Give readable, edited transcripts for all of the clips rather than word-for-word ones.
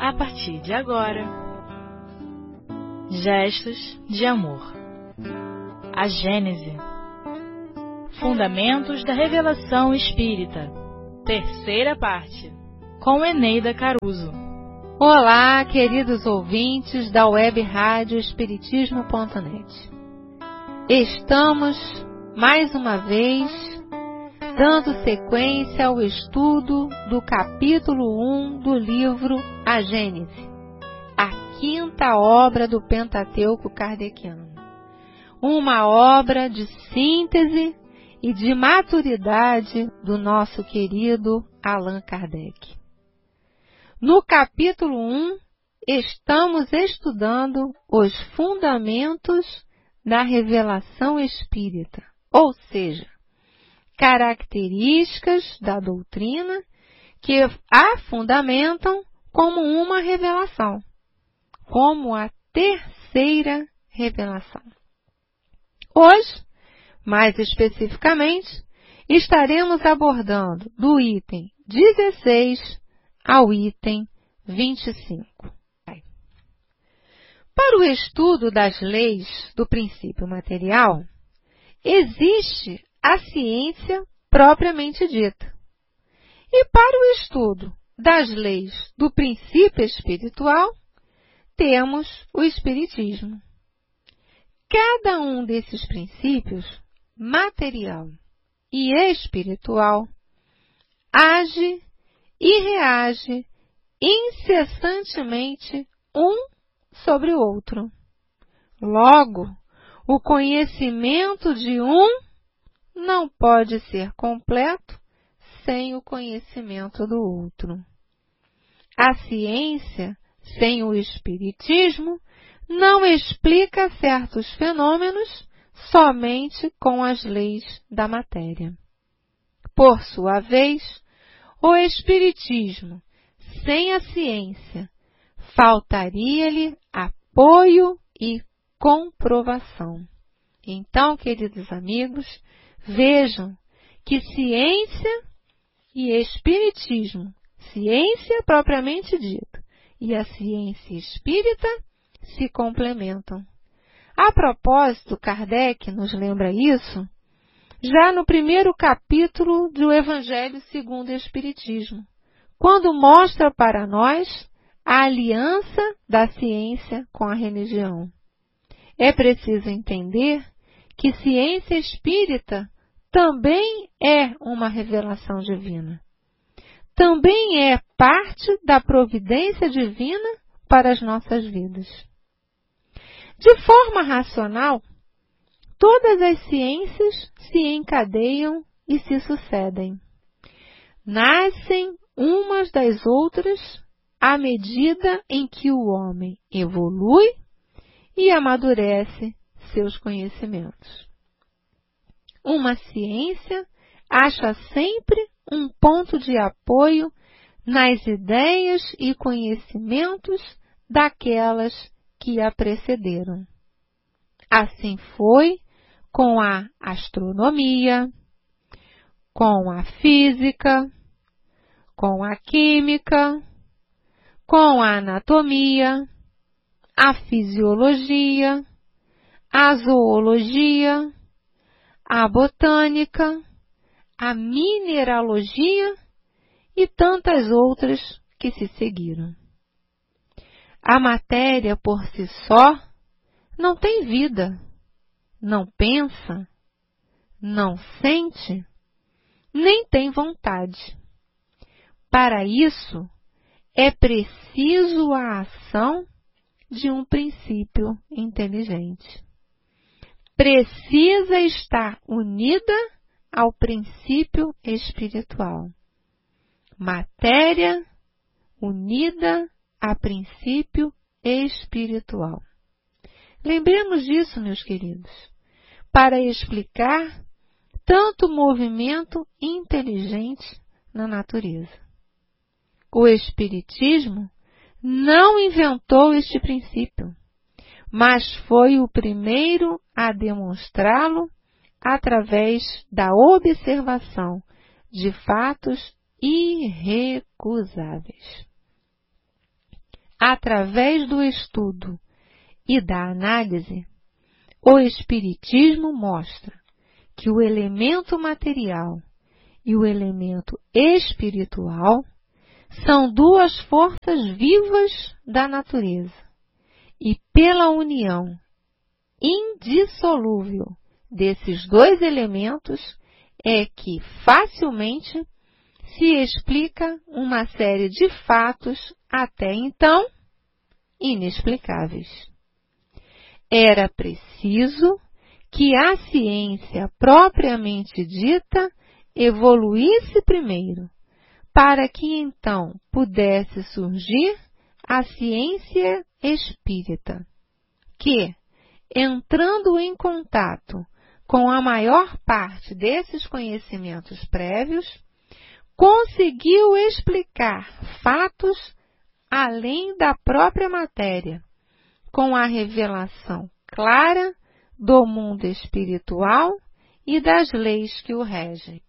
a partir de agora, Gestos de Amor. A Gênese. Fundamentos da Revelação Espírita. Terceira parte. Com Eneida Caruso. Olá, queridos ouvintes da web rádio Espiritismo.net. Estamos, mais uma vez, dando sequência ao estudo do capítulo 1 do livro A Gênese, a quinta obra do Pentateuco kardeciano. Uma obra de síntese e de maturidade do nosso querido Allan Kardec. No capítulo 1, estamos estudando os fundamentos da revelação espírita, ou seja, características da doutrina que a fundamentam como uma revelação, como a terceira revelação. Hoje, mais especificamente, estaremos abordando do item 16 ao item 25. Para o estudo das leis do princípio material, existe a ciência propriamente dita. E para o estudo das leis do princípio espiritual, temos o Espiritismo. Cada um desses princípios, material e espiritual, age e reage incessantemente um sobre o outro. Logo, o conhecimento de um não pode ser completo sem o conhecimento do outro. A ciência, sem o espiritismo, não explica certos fenômenos somente com as leis da matéria. Por sua vez, o espiritismo, sem a ciência, faltaria-lhe apoio e comprovação. Então, queridos amigos, vejam que ciência e espiritismo, ciência propriamente dita e a ciência espírita se complementam. A propósito, Kardec nos lembra isso já no primeiro capítulo do Evangelho segundo o Espiritismo, quando mostra para nós a aliança da ciência com a religião. É preciso entender que ciência espírita também é uma revelação divina. Também é parte da providência divina para as nossas vidas. De forma racional, todas as ciências se encadeiam e se sucedem. Nascem umas das outras à medida em que o homem evolui e amadurece seus conhecimentos. Uma ciência acha sempre um ponto de apoio nas ideias e conhecimentos daquelas que a precederam. Assim foi com a astronomia, com a física, com a química, com a anatomia, a fisiologia, a zoologia, a botânica, a mineralogia e tantas outras que se seguiram. A matéria por si só não tem vida, não pensa, não sente, nem tem vontade. Para isso, é preciso a ação de um princípio inteligente. Precisa estar unida ao princípio espiritual. Matéria unida a princípio espiritual. Lembremos disso, meus queridos, para explicar tanto movimento inteligente na natureza. O Espiritismo não inventou este princípio, mas foi o primeiro a demonstrá-lo através da observação de fatos irrecusáveis. através do estudo e da análise, o Espiritismo mostra que o elemento material e o elemento espiritual são duas forças vivas da natureza e pela união indissolúvel desses dois elementos é que facilmente se explica uma série de fatos até então inexplicáveis. Era preciso que a ciência propriamente dita evoluísse primeiro, para que então pudesse surgir a ciência espírita, que, entrando em contato com a maior parte desses conhecimentos prévios, conseguiu explicar fatos além da própria matéria, com a revelação clara do mundo espiritual e das leis que o regem.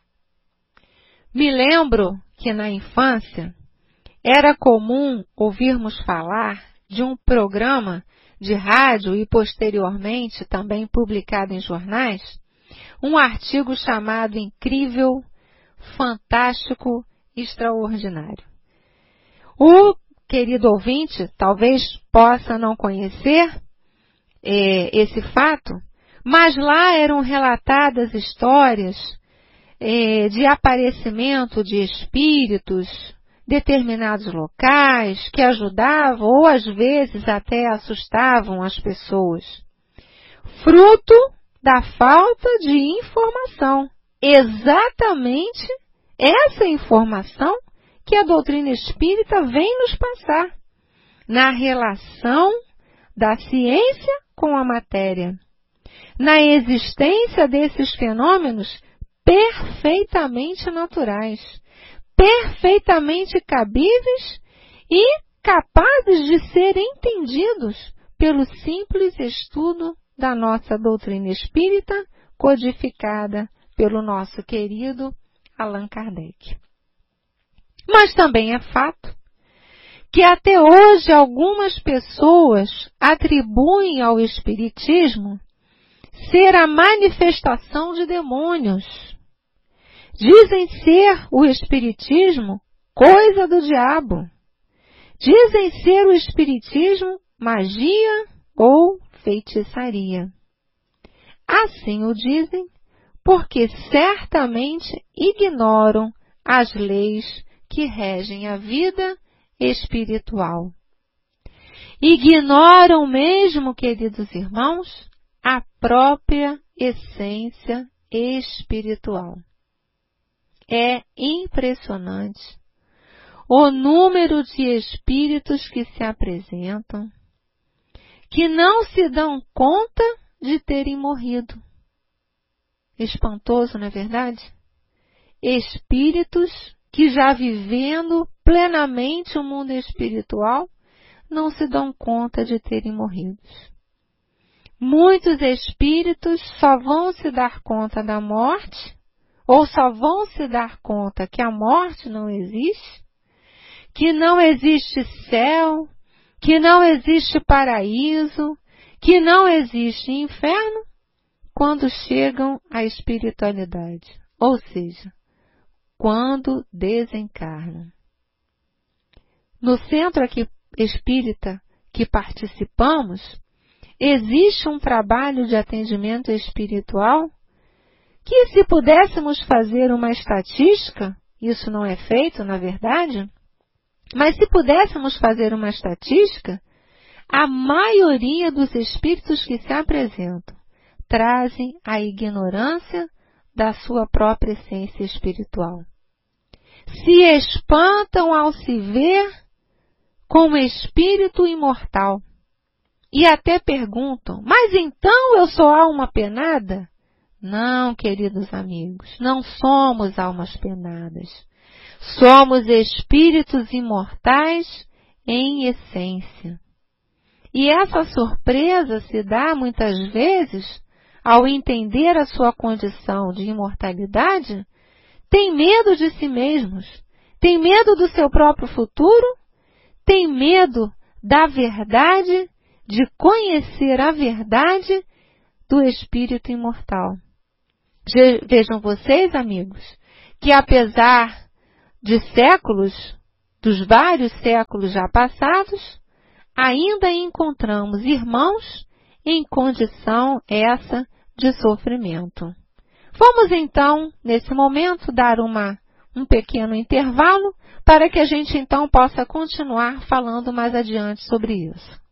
Me lembro que na infância era comum ouvirmos falar de um programa de rádio e posteriormente também publicado em jornais, um artigo chamado Incrível, Fantástico, Extraordinário. O querido ouvinte talvez possa não conhecer esse fato, mas lá eram relatadas histórias de aparecimento de espíritos em determinados locais que ajudavam ou às vezes até assustavam as pessoas, fruto da falta de informação. Exatamente essa informação que a doutrina espírita vem nos passar na relação da ciência com a matéria, na existência desses fenômenos perfeitamente naturais, perfeitamente cabíveis e capazes de serem entendidos pelo simples estudo da nossa doutrina espírita, codificada pelo nosso querido Allan Kardec. Mas também é fato que até hoje algumas pessoas atribuem ao Espiritismo ser a manifestação de demônios. Dizem ser o Espiritismo coisa do diabo. Dizem ser o Espiritismo magia ou feitiçaria. Assim o dizem porque certamente ignoram as leis que regem a vida espiritual. Ignoram mesmo, queridos irmãos, a própria essência espiritual. É impressionante o número de espíritos que se apresentam, que não se dão conta de terem morrido. Espantoso, não é verdade? Espíritos que já vivendo plenamente o mundo espiritual, não se dão conta de terem morrido. Muitos espíritos só vão se dar conta da morte, ou só vão se dar conta que a morte não existe, que não existe céu, que não existe paraíso, que não existe inferno, quando chegam à espiritualidade, ou seja, quando desencarnam. No centro aqui espírita que participamos, existe um trabalho de atendimento espiritual que, se pudéssemos fazer uma estatística, isso não é feito, na verdade, mas se pudéssemos fazer uma estatística, a maioria dos espíritos que se apresentam trazem a ignorância da sua própria essência espiritual. Se espantam ao se ver como espírito imortal. E até perguntam, mas então eu sou alma penada? Não, queridos amigos, não somos almas penadas. Somos espíritos imortais em essência. E essa surpresa se dá muitas vezes ao entender a sua condição de imortalidade, tem medo de si mesmos, tem medo do seu próprio futuro, tem medo da verdade, de conhecer a verdade do Espírito imortal. Vejam vocês, amigos, que apesar de séculos, dos vários séculos já passados, ainda encontramos irmãos em condição essa de sofrimento. Vamos então, nesse momento, dar um pequeno intervalo para que a gente então possa continuar falando mais adiante sobre isso.